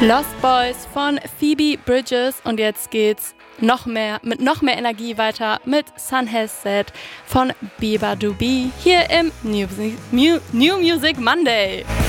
Lost Boys von Phoebe Bridgers und jetzt geht's mit noch mehr Energie weiter mit Sun Has Said von Bieber Doobie hier im New Music Monday.